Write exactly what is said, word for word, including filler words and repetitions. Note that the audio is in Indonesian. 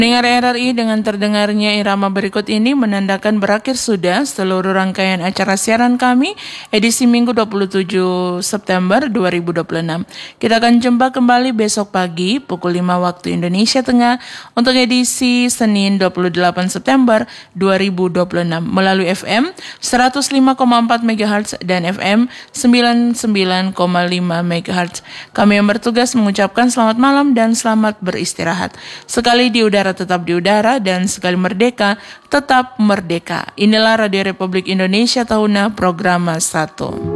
Pendengar R R I, dengan terdengarnya irama berikut ini menandakan berakhir sudah seluruh rangkaian acara siaran kami edisi Minggu dua puluh tujuh September dua ribu dua puluh enam. Kita akan jumpa kembali besok pagi pukul lima waktu Indonesia Tengah untuk edisi Senin dua puluh delapan September dua ribu dua puluh enam melalui F M seratus lima koma empat megahertz dan F M sembilan puluh sembilan koma lima megahertz. Kami yang bertugas mengucapkan selamat malam dan selamat beristirahat. Sekali di udara tetap di udara, dan sekali merdeka tetap merdeka. Inilah Radio Republik Indonesia Tahuna Programa satu.